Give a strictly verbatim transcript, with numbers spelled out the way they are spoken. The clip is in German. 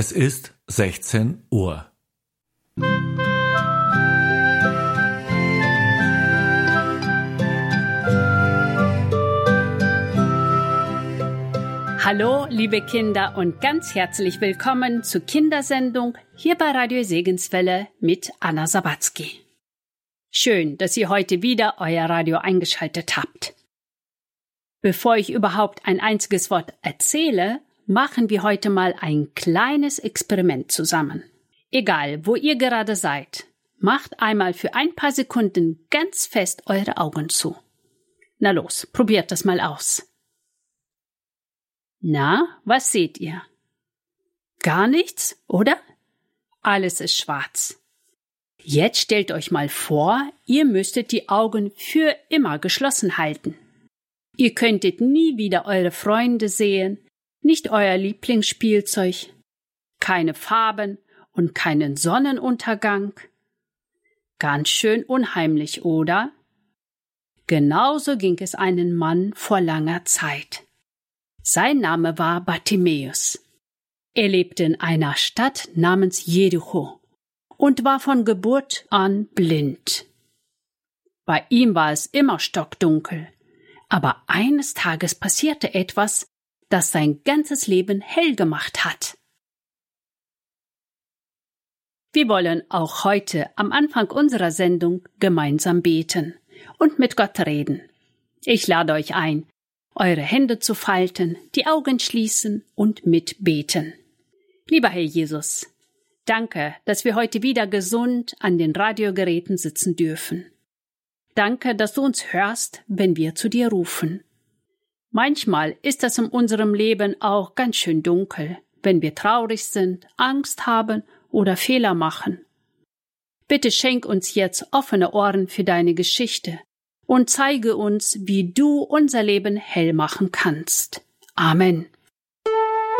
Es ist sechzehn Uhr. Hallo, liebe Kinder, und ganz herzlich willkommen zur Kindersendung hier bei Radio Segenswelle mit Anna Sawatzki. Schön, dass ihr heute wieder euer Radio eingeschaltet habt. Bevor ich überhaupt ein einziges Wort erzähle, machen wir heute mal ein kleines Experiment zusammen. Egal, wo ihr gerade seid, macht einmal für ein paar Sekunden ganz fest eure Augen zu. Na los, probiert das mal aus. Na, was seht ihr? Gar nichts, oder? Alles ist schwarz. Jetzt stellt euch mal vor, ihr müsstet die Augen für immer geschlossen halten. Ihr könntet nie wieder eure Freunde sehen, nicht euer Lieblingsspielzeug, keine Farben und keinen Sonnenuntergang. Ganz schön unheimlich, oder? Genauso ging es einem Mann vor langer Zeit. Sein Name war Bartimäus. Er lebte in einer Stadt namens Jericho und war von Geburt an blind. Bei ihm war es immer stockdunkel, aber eines Tages passierte etwas, das sein ganzes Leben hell gemacht hat. Wir wollen auch heute am Anfang unserer Sendung gemeinsam beten und mit Gott reden. Ich lade euch ein, eure Hände zu falten, die Augen schließen und mitbeten. Lieber Herr Jesus, danke, dass wir heute wieder gesund an den Radiogeräten sitzen dürfen. Danke, dass du uns hörst, wenn wir zu dir rufen. Manchmal ist es in unserem Leben auch ganz schön dunkel, wenn wir traurig sind, Angst haben oder Fehler machen. Bitte schenk uns jetzt offene Ohren für deine Geschichte und zeige uns, wie du unser Leben hell machen kannst. Amen.